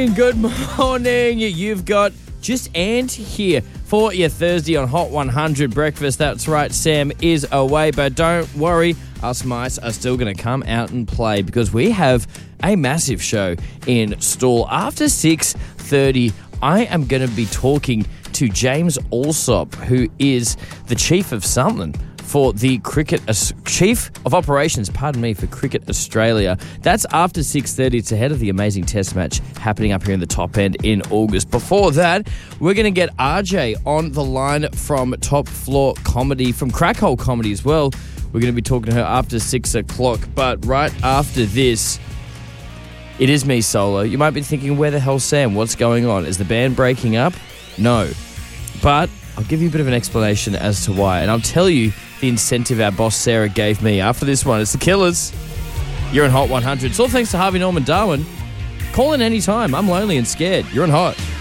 Good morning. You've got just Ant here for your Thursday on Hot 100 breakfast. That's right, Sam is away, but don't worry, us mice are still going to come out and play because we have a massive show in store. After 6:30, I am going to be talking to James Allsop, who is the chief of something for the Chief of Operations, for Cricket Australia. That's after 6:30. It's ahead of the amazing test match happening up here in the top end in August. Before that, we're going to get RJ on the line from Top Floor Comedy, from Crackhole Comedy as well. We're going to be talking to her after 6 o'clock. But right after this, it is me solo. You might be thinking, where the hell's Sam? What's going on? Is the band breaking up? No. But I'll give you a bit of an explanation as to why. And I'll tell you the incentive our boss Sarah gave me after this one. It's the Killers. You're in Hot 100. It's all thanks to Harvey Norman Darwin. Call in any time. I'm lonely and scared. You're in Hot.